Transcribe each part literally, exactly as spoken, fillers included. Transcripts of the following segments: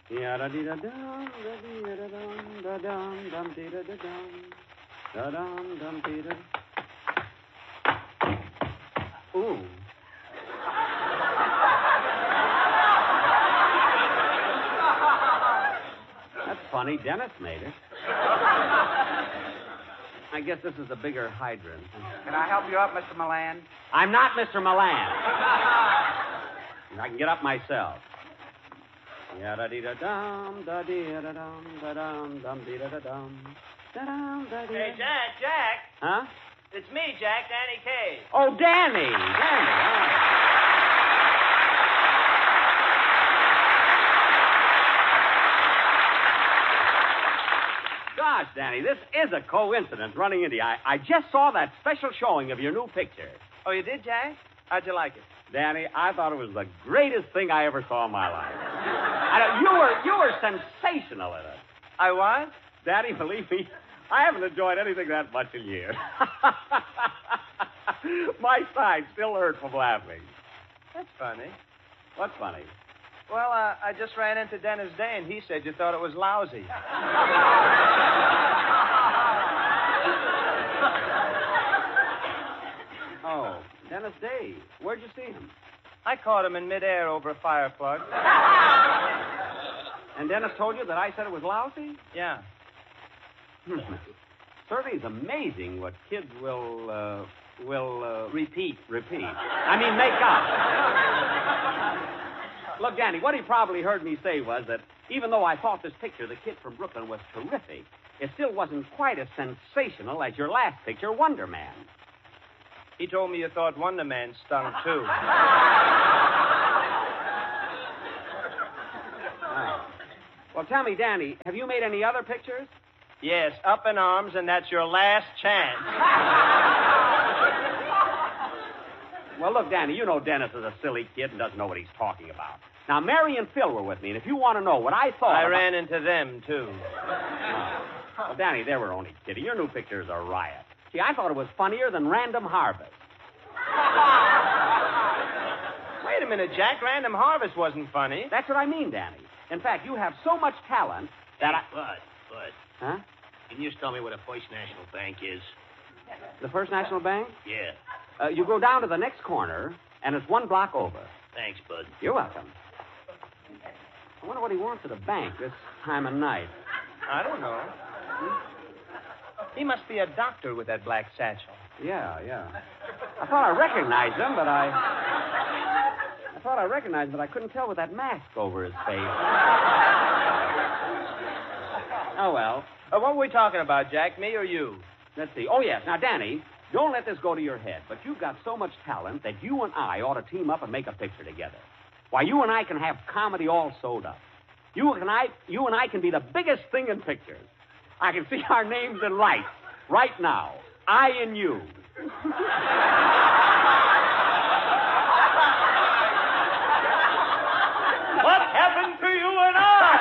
Ya-da-dee-da-dum, da-dee-da-dum, da-dum, dum-dee-da-da-dum, da-dum, dum-dee-da. Ooh. That's funny. Dennis made it. I guess this is a bigger hydrant. Can I help you up, Mister Milan? I'm not Mister Milan. I can get up myself. Ya-da-dee-da-dum, da-dee-da-dum, da-dum, dum-dee-da-da-dum, da-dum, da-dee. Hey, Jack, Jack. Huh? It's me, Jack, Danny Kaye. Oh, Danny. Danny. Oh. Gosh, Danny, this is a coincidence running into you. I, I just saw that special showing of your new picture. Oh, you did, Jack? How'd you like it? Danny, I thought it was the greatest thing I ever saw in my life. I know, you were you were sensational in it. I was? Danny, believe me, I haven't enjoyed anything that much in years. My sides still hurt from laughing. That's funny. What's funny? Well, uh, I just ran into Dennis Day, and he said you thought it was lousy. Oh, Dennis Day. Where'd you see him? I caught him in midair over a fire plug. And Dennis told you that I said it was lousy? Yeah. Certainly it's amazing what kids will, uh, will, uh... Repeat. Repeat. I mean, make up. Look, Danny, what he probably heard me say was that even though I thought this picture, The Kid from Brooklyn, was terrific, it still wasn't quite as sensational as your last picture, Wonder Man. He told me you thought Wonder Man stunk, too. Oh. Well, tell me, Danny, have you made any other pictures? Yes, Up in Arms, and that's your last chance. Well, look, Danny, you know Dennis is a silly kid and doesn't know what he's talking about. Now, Mary and Phil were with me, and if you want to know what I thought... I about... ran into them, too. Oh. Well, Danny, they were only kidding. Your new pictures are a riot. See, I thought it was funnier than Random Harvest. Wait a minute, Jack. Random Harvest wasn't funny. That's what I mean, Danny. In fact, you have so much talent that hey, I... Bud, Bud. Huh? Can you just tell me what a First National Bank is? The First National Bank? Yeah. Uh, you go down to the next corner, and it's one block over. Thanks, Bud. You're welcome. I wonder what he wants at a bank this time of night. I don't know. Hmm? He must be a doctor with that black satchel. Yeah, yeah. I thought I recognized him, but I... I thought I recognized him, but I couldn't tell with that mask over his face. Oh, well. Uh, what were we talking about, Jack? Me or you? Let's see. Oh, yes. Now, Danny, don't let this go to your head, but you've got so much talent that you and I ought to team up and make a picture together. Why, you and I can have comedy all sewed up. You and I, you and I can be the biggest thing in pictures. I can see our names in lights right now. I and you. What happened to you and I?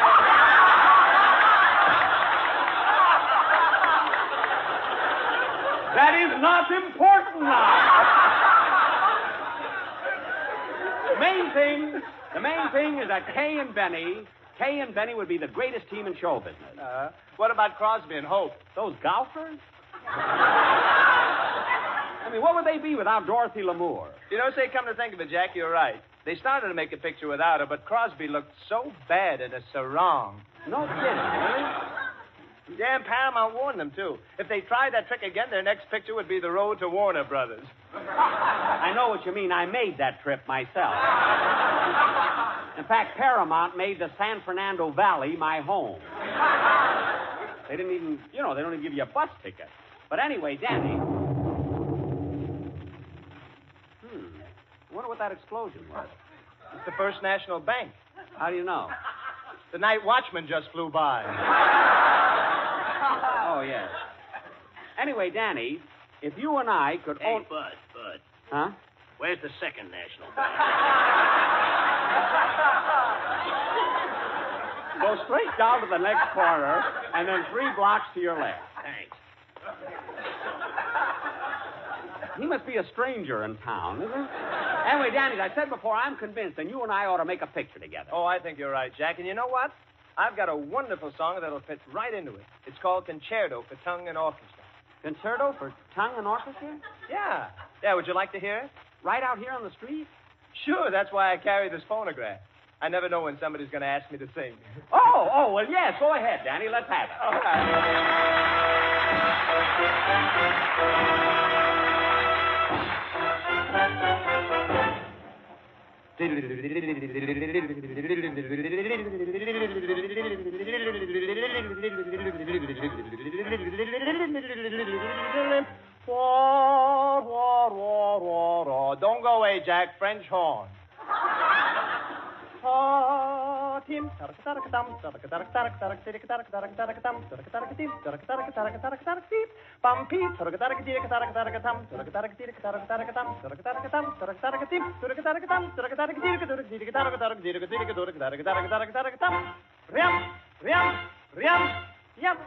That is not important now. The main thing, the main thing is that Kay and Benny, Kay and Benny would be the greatest team in show business. Uh, what about Crosby and Hope? Those golfers? I mean, what would they be without Dorothy Lamour? You know, say, come to think of it, Jack, you're right. They started to make a picture without her, but Crosby looked so bad in a sarong. No kidding, really? Yeah, and Paramount warned them, too. If they tried that trick again, their next picture would be The Road to Warner Brothers. I know what you mean. I made that trip myself. In fact, Paramount made the San Fernando Valley my home. They didn't even, you know, they don't even give you a bus ticket. But anyway, Danny... Hmm. I wonder what that explosion was. It's the First National Bank. How do you know? The night watchman just flew by. Oh, yes. Anyway, Danny, if you and I could... Hey, own... Bud, Bud. Huh? Where's the Second National Bank? Go straight down to the next corner, and then three blocks to your left. Thanks. He must be a stranger in town, isn't he? Anyway, Danny, as I said before, I'm convinced, and you and I ought to make a picture together. Oh, I think you're right, Jack. And you know what? I've got a wonderful song that'll fit right into it. It's called Concerto for Tongue and Orchestra. Concerto for tongue and orchestra? Yeah. Yeah, would you like to hear it? Right out here on the street? Sure, that's why I carry this phonograph. I never know when somebody's going to ask me to sing. Oh, oh, well, yes. Go ahead, Danny. Let's have it. All Don't go away, Jack. French horn. Tim. Yep.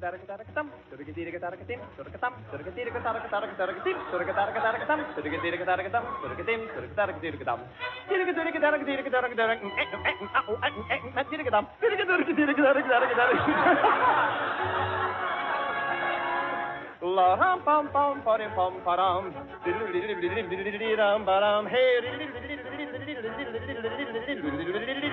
La ram pam pam pam pam pam. Hey.